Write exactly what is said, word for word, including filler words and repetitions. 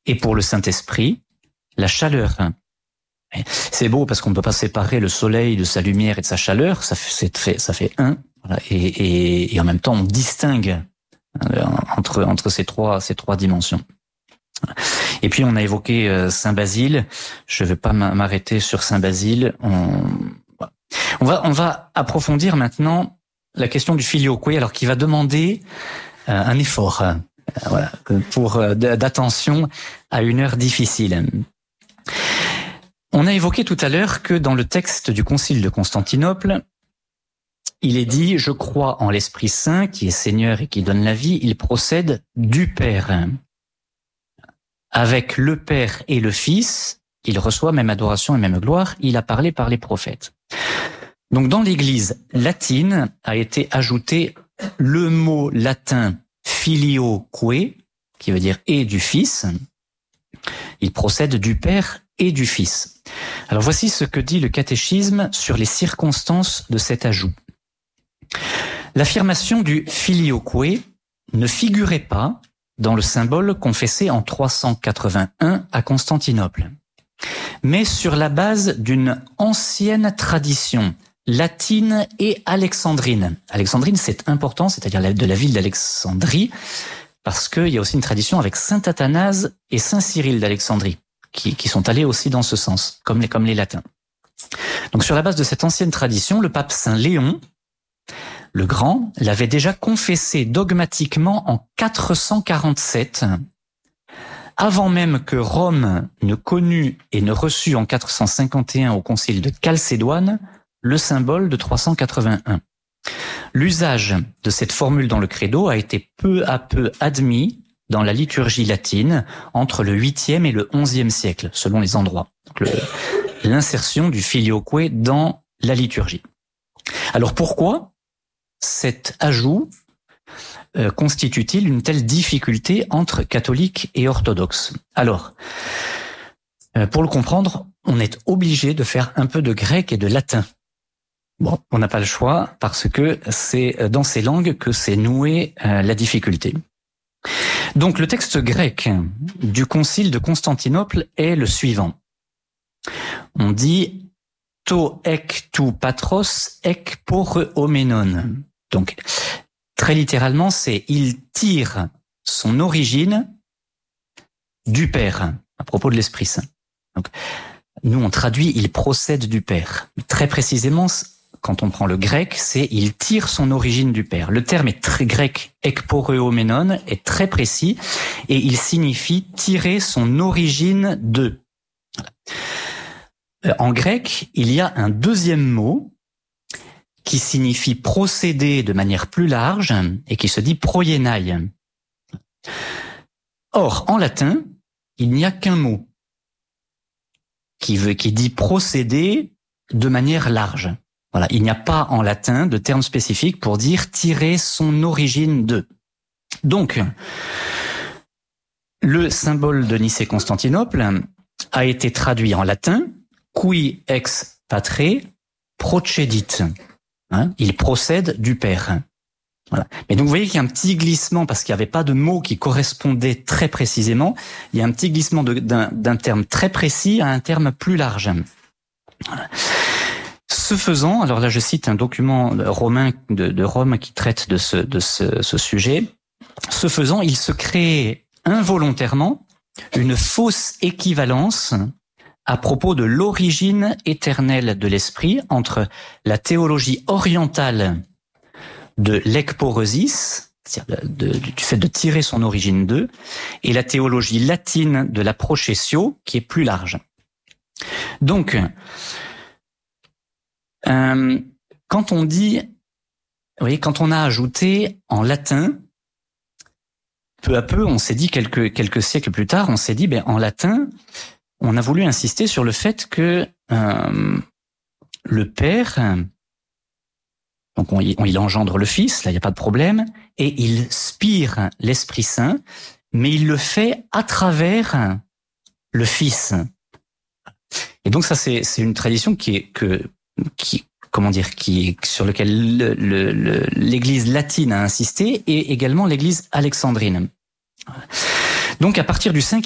et pour le Saint-Esprit, la chaleur. C'est beau parce qu'on ne peut pas séparer le soleil de sa lumière et de sa chaleur, ça fait, ça fait un, voilà, et, et, et en même temps on distingue entre, entre ces trois, ces trois dimensions. Et puis on a évoqué euh, Saint Basile, je ne vais pas m'arrêter sur Saint Basile, on, on, va, on va approfondir maintenant la question du filioque, alors qui va demander euh, un effort, euh, voilà, pour euh, d'attention à une heure difficile. On a évoqué tout à l'heure que dans le texte du Concile de Constantinople, il est dit « Je crois en l'Esprit Saint, qui est Seigneur et qui donne la vie, il procède du Père. Avec le Père et le Fils, il reçoit même adoration et même gloire, il a parlé par les prophètes. » Donc dans l'Église latine a été ajouté le mot latin « filioque », qui veut dire « et du Fils ». Il procède du Père et du Fils. Alors voici ce que dit le catéchisme sur les circonstances de cet ajout. L'affirmation du filioque ne figurait pas dans le symbole confessé en trois cent quatre-vingt-un à Constantinople, mais sur la base d'une ancienne tradition latine et alexandrine. Alexandrine, c'est important, c'est-à-dire de la ville d'Alexandrie, parce qu'il y a aussi une tradition avec saint Athanase et saint Cyril d'Alexandrie, qui, qui sont allés aussi dans ce sens, comme les, comme les latins. Donc sur la base de cette ancienne tradition, le pape Saint Léon le Grand l'avait déjà confessé dogmatiquement en quatre cent quarante-sept, avant même que Rome ne connût et ne reçût en quatre cent cinquante et un au concile de Chalcédoine le symbole de trois cent quatre-vingt-un. L'usage de cette formule dans le credo a été peu à peu admis dans la liturgie latine entre le huitième et le onzième siècle, selon les endroits. Donc le, l'insertion du filioque dans la liturgie. Alors pourquoi cet ajout euh, constitue-t-il une telle difficulté entre catholiques et orthodoxes? Alors, euh, pour le comprendre, on est obligé de faire un peu de grec et de latin. Bon, on n'a pas le choix parce que c'est dans ces langues que s'est nouée euh, la difficulté. Donc le texte grec du concile de Constantinople est le suivant. On dit « to ek tu patros ek poreuomenon ». Donc, très littéralement, c'est « il tire son origine du Père » à propos de l'Esprit Saint. Donc, nous, on traduit « il procède du Père ». Très précisément, quand on prend le grec, c'est « il tire son origine du Père ». Le terme est très grec « ekporeuomenon » est très précis et il signifie « tirer son origine de ». En grec, il y a un deuxième mot qui signifie procéder de manière plus large et qui se dit proienai. Or, en latin, il n'y a qu'un mot qui veut, qui dit procéder de manière large. Voilà, il n'y a pas en latin de terme spécifique pour dire tirer son origine de. Donc, le symbole de Nicée-Constantinople a été traduit en latin qui ex patre procedit. Hein, il procède du Père. Voilà. Mais donc vous voyez qu'il y a un petit glissement parce qu'il n'y avait pas de mot qui correspondait très précisément. Il y a un petit glissement de, d'un, d'un terme très précis à un terme plus large. Voilà. Ce faisant, alors là je cite un document romain de, de Rome qui traite de ce, de ce, ce sujet. Ce faisant, il se crée involontairement une fausse équivalence à propos de l'origine éternelle de l'esprit entre la théologie orientale de l'ekporesis, c'est-à-dire de, de, du fait de tirer son origine d'eux, et la théologie latine de la processio, qui est plus large. Donc, euh, quand on dit, vous voyez, quand on a ajouté en latin, peu à peu, on s'est dit quelques quelques siècles plus tard, on s'est dit, ben en latin, on a voulu insister sur le fait que euh, le Père, donc on, on, il engendre le Fils, là il n'y a pas de problème, et il spire l'Esprit Saint, mais il le fait à travers le Fils. Et donc ça c'est c'est une tradition qui est que qui comment dire qui sur lequel le, le, le, l'Église latine a insisté et également l'Église alexandrine. Donc à partir du cinquième